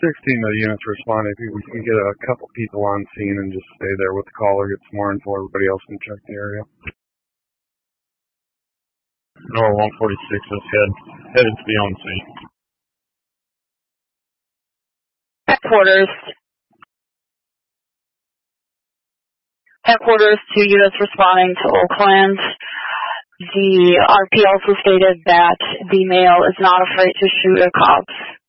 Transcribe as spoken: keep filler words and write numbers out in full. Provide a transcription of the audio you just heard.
sixteen of the units respond. If we can get a couple people on scene and just stay there with the caller, get some more info, everybody else can check the area. Nor one forty-six is head, headed to be on scene. Headquarters. Headquarters, two units responding to Oakland. The R P also stated that the male is not afraid to shoot at cops.